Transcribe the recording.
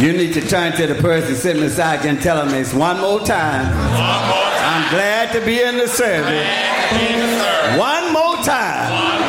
You need to turn to the person sitting beside you and tell them it's one more time. I'm glad to be in the service. One more time.